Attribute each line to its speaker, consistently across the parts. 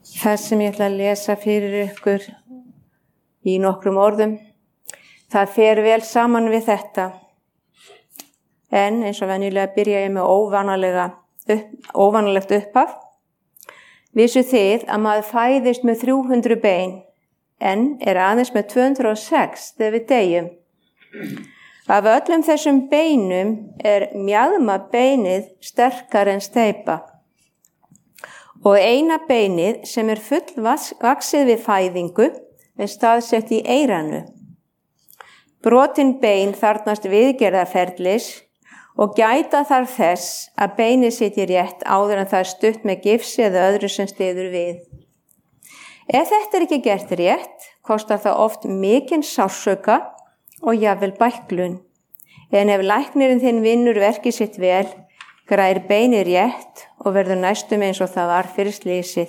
Speaker 1: Það sem ég ætla að lesa fyrir ykkur í nokkrum orðum, það fer vel saman við þetta. En eins og venjulega byrja ég með óvanalegt upphaf. Vissu þið að maður fæðist með 300 bein, en aðeins með 206 þegar við deyjum. Af öllum þessum beinum mjaðma beinið sterkar en steypa. Og eina beinið sem fullvaxið við fæðingu staðsett í eyranu. Brotin bein þarfnast viðgerðarferlis og gæta þarf þess að beinið sitji rétt áður en það stutt með gifsi eða öðru sem styður við. Ef þetta ekki gert rétt, kostar það oft mikinn sársauka og jafnvel bæklun. En ef læknirinn þinn vinnur verkið sitt vel, græðir beinið rétt og verður næstum eins og það var fyrir slysið.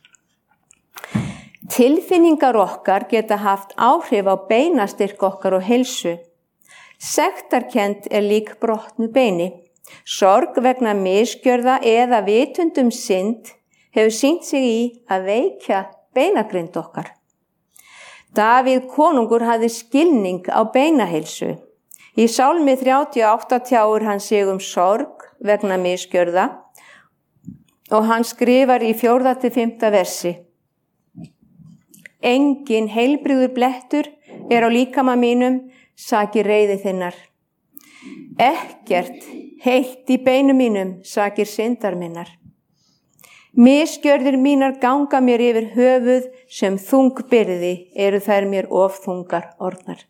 Speaker 1: Tilfinningar okkar geta haft áhrif á beinastyrk okkar og heilsu. Sektarkennd lík brotnu beini. Sorg vegna misgjörða eða vitundum synd hefur sýnt sig í að veikja beinagrind okkar. Davíð konungur hafði skilning á beinaheilsu. Í Sálmi 38 tjáir hann sig sorg vegna misgjörða og hann skrifar í 4-5 versi. Engin heilbrigður blettur á líkama mínum, sakir reiði þinnar. Ekkert heilt í beinum mínum, sakir syndar minnar. Misgjörðir mínar ganga mér yfir höfuð sem þung byrði, þær mér of þungar orðnar.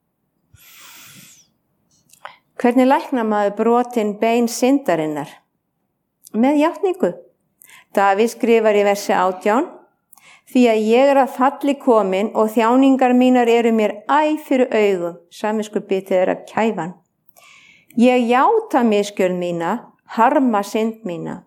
Speaker 1: Hvernig læknar maður brotin bein syndarinnar? Með játningu. Davíð skrifar í versi 18, því að ég að falli komin og þjáningar mínar mér æ fyrir augum, samviskubitið að kæfan. Ég játa misgjörð mína, harma synd mína.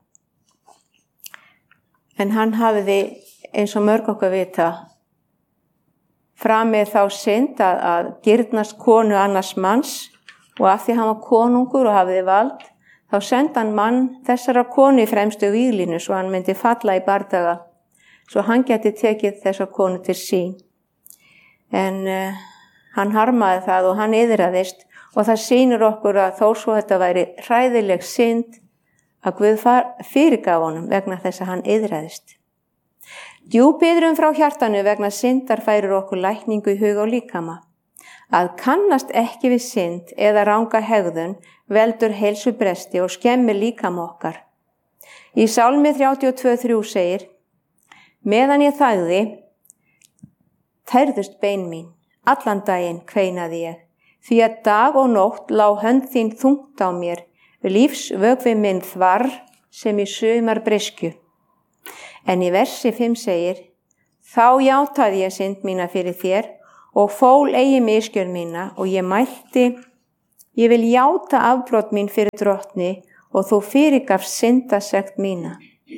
Speaker 1: En hann hafði, eins og mörg okkar vita, framið þá synd að girnast konu annars manns, og af því hann var konungur og hafði vald, þá sendi hann mann þessara konu í fremstu víglínu svo hann myndi falla í bardaga, svo hann geti tekið þessa konu til sín. En hann harmaði það og hann iðraðist og það sýnir okkur að þó svo þetta væri hræðileg synd að Guð fyrirgaf honum vegna þess að hann iðraðist. Djúp iðrun frá hjartanu vegna syndar færir okkur lækningu í huga og líkama. Að kannast ekki við synd eða ranga hegðun veldur heilsubresti og skemmir líkama okkar. Í Sálmi 32:3 segir, meðan ég þagði, tærðust bein mín, allan daginn kveinaði ég, því að dag og nótt lá hönd þín þungt á mér, lífsvökvi minn þvarr sem í sumar bryskju. En í versi 5 segir, þá játaði ég synd mína fyrir þér, og fól eigi misgjörð mína og ég mælti, ég vil játa afbrot mín fyrir drottni og þú fyrirgaf syndasekt mína.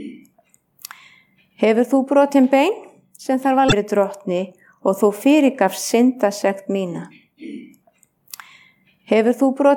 Speaker 1: Hefur þú brotin bein sem þarf að fyrir drottni og þú fyrirgaf syndasekt mína? Hefur þú brotin